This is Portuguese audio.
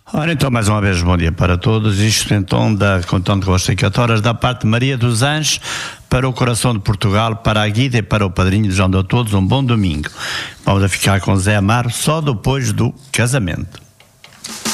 Ora, então, mais uma vez, bom dia para todos. Isto, então, contando com as 50 horas, da parte de Maria dos Anjos, para o coração de Portugal, para a Guida e para o padrinho, desejando a todos um bom domingo. Vamos a ficar com Zé Amaro só depois do casamento.